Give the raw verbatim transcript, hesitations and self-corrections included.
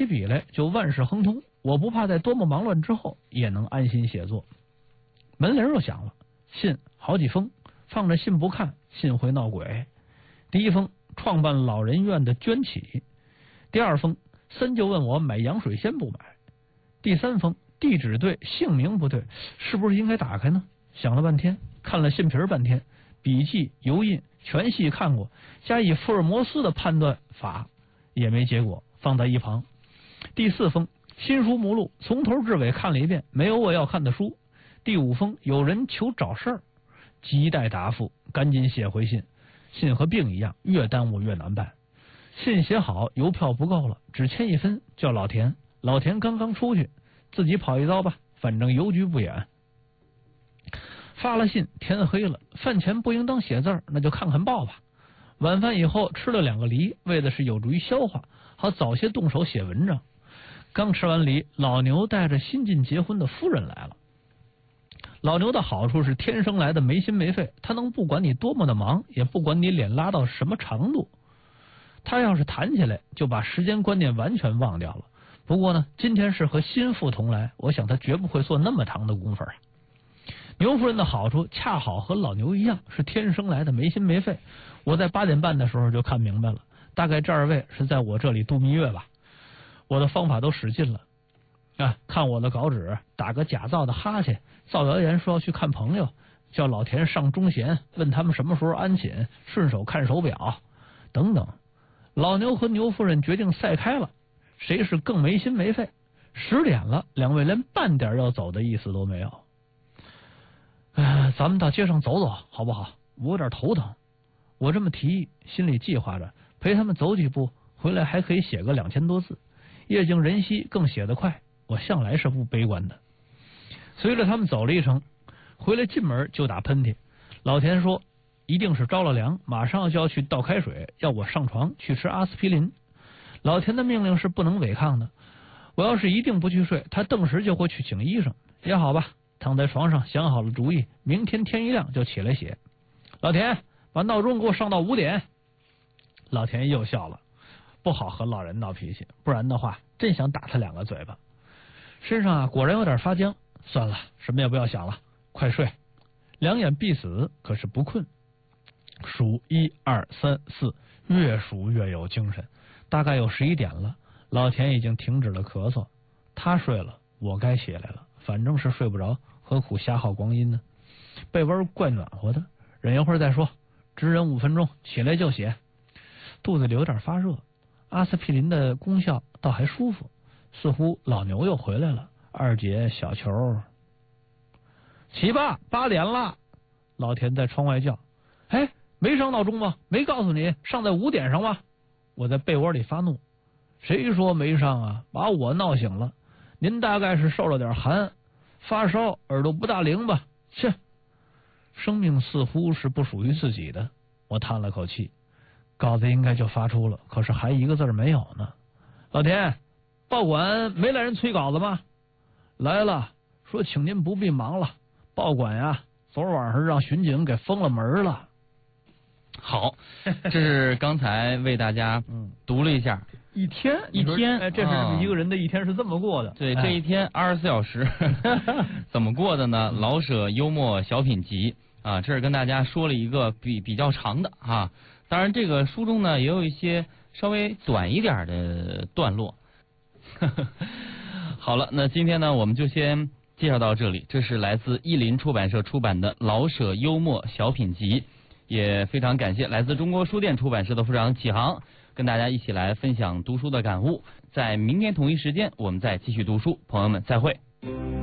起笔来就万事亨通，我不怕在多么忙乱之后也能安心写作。门铃又响了，信好几封，放着信不看，信会闹鬼。第一封创办老人院的捐启，第二封森就问我买洋水仙不买，第三封地址对姓名不对，是不是应该打开呢？想了半天，看了信皮半天，笔记油印全细看过，加以福尔摩斯的判断法也没结果，放在一旁。第四封新书目录从头至尾看了一遍，没有我要看的书。第五封有人求找事儿，急待答复，赶紧写回信。信和病一样，越耽误越难办。信写好，邮票不够了，只欠一分，叫老田。老田刚刚出去，自己跑一遭吧，反正邮局不远。发了信，天黑了，饭前不应当写字儿，那就看看报吧。晚饭以后吃了两个梨，为的是有助于消化，好早些动手写文章。刚吃完梨，老牛带着新近结婚的夫人来了。老牛的好处是天生来的没心没肺，他能不管你多么的忙，也不管你脸拉到什么长度。他要是谈起来，就把时间观念完全忘掉了。不过呢，今天是和心腹同来，我想他绝不会做那么长的功夫啊。牛夫人的好处恰好和老牛一样，是天生来的没心没肺。我在八点半的时候就看明白了，大概这二位是在我这里度蜜月吧。我的方法都使尽了啊！看我的稿纸，打个假造的哈欠，造谣言说要去看朋友，叫老田上中闲，问他们什么时候安寝，顺手看手表等等。老牛和牛夫人决定赛开了，谁是更没心没肺。十点了，两位连半点要走的意思都没有。呃，咱们到街上走走好不好？我有点头疼。我这么提议，心里计划着陪他们走几步，回来还可以写个两千多字。夜静人稀，更写得快。我向来是不悲观的。随着他们走了一程，回来进门就打喷嚏。老田说一定是着了凉，马上就要去倒开水，要我上床去吃阿司匹林。老田的命令是不能违抗的。我要是一定不去睡，他顿时就会去请医生。也好吧，躺在床上想好了主意，明天天一亮就起来写。老田，把闹钟给我上到五点。老田又笑了，不好和老人闹脾气，不然的话真想打他两个嘴巴。身上啊果然有点发僵，算了，什么也不要想了，快睡。两眼闭死，可是不困。数一二三四，越数越有精神。大概有十一点了，老田已经停止了咳嗽。他睡了，我该起来了，反正是睡不着，何苦瞎耗光阴呢？被窝怪暖和的，忍一会儿再说，只忍五分钟，起来就写。肚子里有点发热，阿司匹林的功效倒还舒服。似乎老牛又回来了，二姐小球，起吧，八点了。老田在窗外叫，哎，没上闹钟吗？没告诉你上在五点上吗？我在被窝里发怒，谁说没上啊？把我闹醒了。您大概是受了点寒，发烧，耳朵不大灵吧？切，生命似乎是不属于自己的。我叹了口气，稿子应该就发出了，可是还一个字没有呢。老田，报馆没来人催稿子吗？来了，说请您不必忙了。报馆呀，昨晚上让巡警给封了门了。 好，这是刚才为大家读了一下， 嗯、一天一天， 哎，这是这么一个人的一天是这么过的。 对，这一天二十四小时怎么过的呢？老舍幽默小品集啊，这是跟大家说了一个比比较长的啊。当然，这个书中呢也有一些稍微短一点的段落。好了，那今天呢我们就先介绍到这里。这是来自译林出版社出版的老舍幽默小品集，也非常感谢来自中国书店出版社的副社长启航，跟大家一起来分享读书的感悟。在明天同一时间我们再继续读书，朋友们再会。